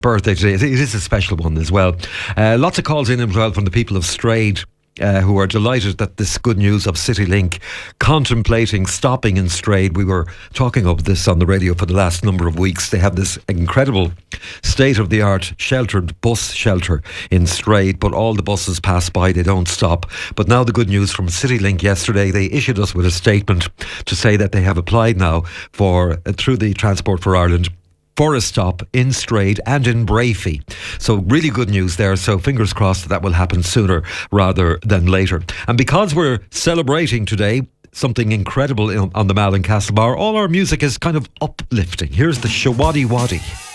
birthday today. It is a special one as well. Lots of calls in as well from the people of Strade, who are delighted that this good news of CityLink contemplating stopping in Strade. We were talking about this on the radio for the last number of weeks. They have this incredible state-of-the-art sheltered bus shelter in Strade, but all the buses pass by, they don't stop. But now the good news from CityLink yesterday, they issued us with a statement to say that they have applied now for through the Transport for Ireland for a stop in Strade and in Brafey. So really good news there. So fingers crossed that will happen sooner rather than later. And because we're celebrating today something incredible on the Malin Castle Bar, all our music is kind of uplifting. Here's the Shawaddy Waddy.